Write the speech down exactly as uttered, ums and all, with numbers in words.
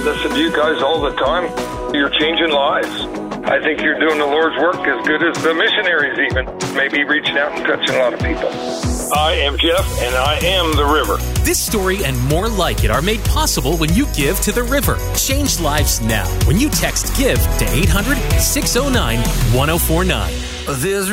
listen to you guys all the time. You're changing lives. I think you're doing the Lord's work as good as the missionaries even. Maybe reaching out and touching a lot of people. I am Jeff, and I am the river. This story and more like it are made possible when you give to the river. Change lives now when you text GIVE to eight hundred, six oh nine, one oh four nine. There's